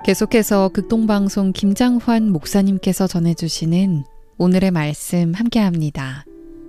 계속해서 극동방송 김장환 목사님께서 전해주시는 오늘의 말씀 함께합니다.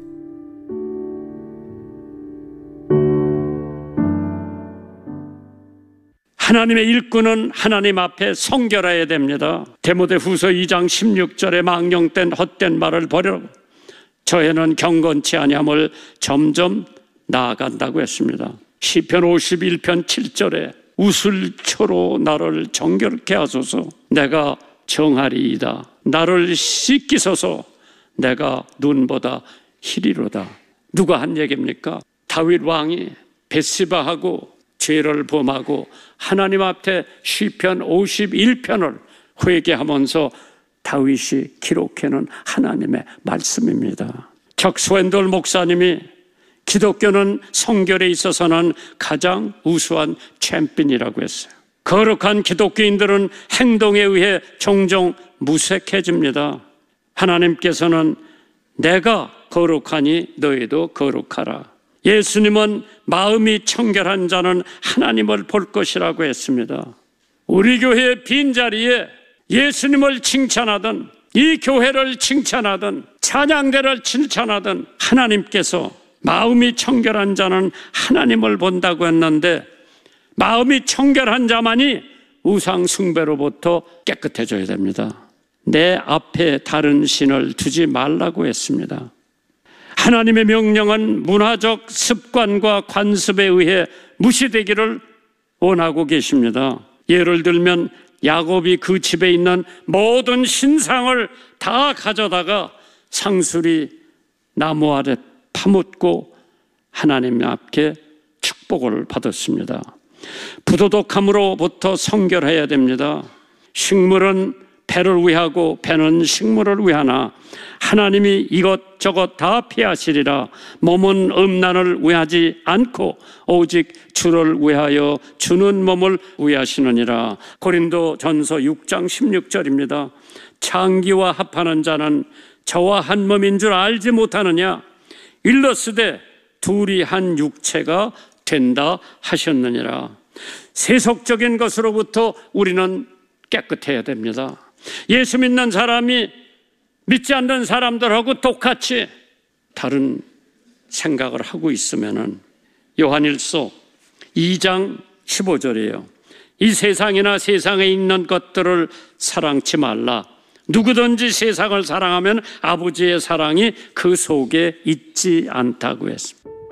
하나님의 일꾼은 하나님 앞에 성결해야 됩니다. 디모데후서 2장 16절에 망령된 헛된 말을 버리라고 저희는 경건치 아니함을 점점 나아간다고 했습니다. 시편 51편 7절에 우슬초로 나를 정결케 하소서 내가 정하리이다. 나를 씻기소서 내가 눈보다 희리로다. 누가 한 얘기입니까? 다윗 왕이 벳시바하고 죄를 범하고 하나님 앞에 시편 51편을 회개하면서 다윗이 기록해놓은 하나님의 말씀입니다. 척스웬돌 목사님이 기독교는 성결에 있어서는 가장 우수한 챔피언이라고 했어요. 거룩한 기독교인들은 행동에 의해 종종 무색해집니다. 하나님께서는 내가 거룩하니 너희도 거룩하라. 예수님은 마음이 청결한 자는 하나님을 볼 것이라고 했습니다. 우리 교회의 빈자리에 예수님을 칭찬하든 이 교회를 칭찬하든 찬양대를 칭찬하든 하나님께서 마음이 청결한 자는 하나님을 본다고 했는데 마음이 청결한 자만이 우상 숭배로부터 깨끗해져야 됩니다. 내 앞에 다른 신을 두지 말라고 했습니다. 하나님의 명령은 문화적 습관과 관습에 의해 무시되기를 원하고 계십니다. 예를 들면 야곱이 그 집에 있는 모든 신상을 다 가져다가 상수리 나무 아래 파묻고 하나님 앞에 축복을 받았습니다. 부도덕함으로부터 성결해야 됩니다. 식물은 배를 위하고 배는 식물을 위하나 하나님이 이것저것 다 피하시리라. 몸은 음란을 위하지 않고 오직 주를 위하여 주는 몸을 위하시느니라. 고린도전서 6장 16절입니다. 창기와 합하는 자는 저와 한 몸인 줄 알지 못하느냐. 일러스되 둘이 한 육체가 된다 하셨느니라. 세속적인 것으로부터 우리는 깨끗해야 됩니다. 예수 믿는 사람이 믿지 않는 사람들하고 똑같이 다른 생각을 하고 있으면은 요한일서 2장 15절이에요. 이 세상이나 세상에 있는 것들을 사랑치 말라. 누구든지 세상을 사랑하면 아버지의 사랑이 그 속에 있지 않다고 했습니다.